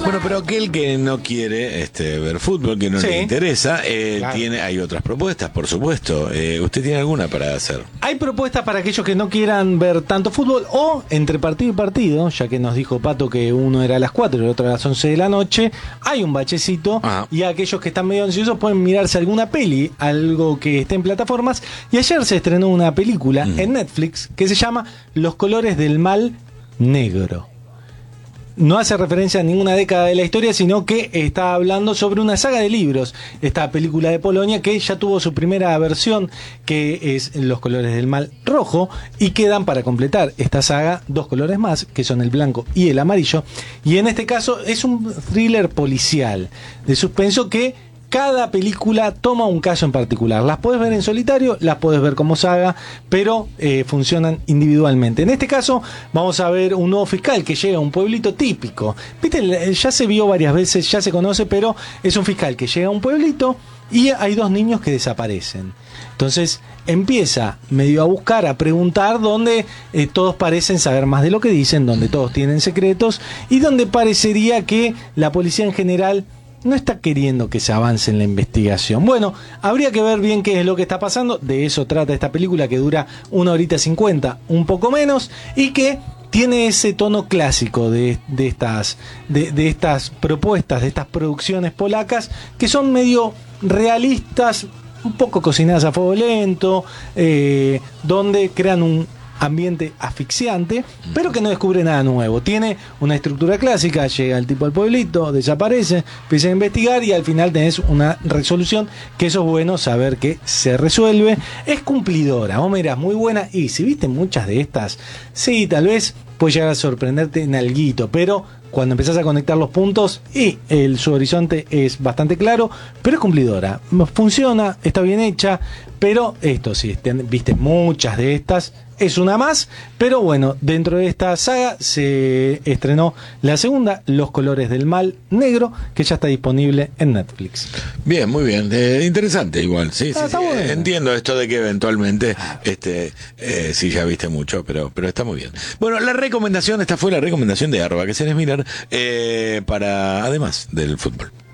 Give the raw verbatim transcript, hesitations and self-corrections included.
Bueno, pero aquel que no quiere este, ver fútbol, que no Sí. le interesa, eh, Claro. tiene, hay otras propuestas, por supuesto. Eh, ¿Usted tiene alguna para hacer? Hay propuestas para aquellos que no quieran ver tanto fútbol o entre partido y partido, ya que nos dijo Pato que uno era a las cuatro y el otro a las once de la noche, hay un bachecito Ajá. y aquellos que están medio ansiosos pueden mirarse alguna peli, algo que esté en plataformas. Y ayer se estrenó una película Mm. en Netflix que se llama Los colores del mal negro. No hace referencia a ninguna década de la historia, sino que está hablando sobre una saga de libros, esta película de Polonia que ya tuvo su primera versión, que es Los colores del mal rojo, y quedan para completar esta saga dos colores más, que son el blanco y el amarillo, y en este caso es un thriller policial de suspenso que cada película toma un caso en particular. Las puedes ver en solitario, las puedes ver como saga, pero eh, funcionan individualmente. En este caso, vamos a ver un nuevo fiscal que llega a un pueblito típico. Viste, ya se vio varias veces, ya se conoce, pero es un fiscal que llega a un pueblito y hay dos niños que desaparecen. Entonces empieza medio a buscar, a preguntar, donde eh, todos parecen saber más de lo que dicen, donde todos tienen secretos y donde parecería que la policía en general no está queriendo que se avance en la investigación. Bueno, habría que ver bien qué es lo que está pasando. De eso trata esta película, que dura una horita cincuenta, un poco menos, y que tiene ese tono clásico de, de estas de, de estas propuestas, de estas producciones polacas, que son medio realistas, un poco cocinadas a fuego lento, eh, donde crean un ambiente asfixiante, pero que no descubre nada nuevo. Tiene una estructura clásica: llega el tipo al pueblito, desaparece, empieza a investigar y al final tenés una resolución, que eso es bueno saber que se resuelve. Es cumplidora, vos mirás, muy buena, y si viste muchas de estas, sí, tal vez puede llegar a sorprenderte en alguito, pero cuando empezás a conectar los puntos y el, su horizonte es bastante claro, pero es cumplidora, funciona, está bien hecha. Pero esto, si te- viste muchas de estas, es una más. Pero bueno, dentro de esta saga se estrenó la segunda, Los colores del mal negro, que ya está disponible en Netflix. Bien, muy bien. Eh, interesante igual, sí, sí, Ah, está sí. bueno. Entiendo esto de que eventualmente, este, eh, sí, ya viste mucho, pero, pero está muy bien. Bueno, la recomendación, esta fue la recomendación de Arba, que se les mirar, eh, para, además del fútbol.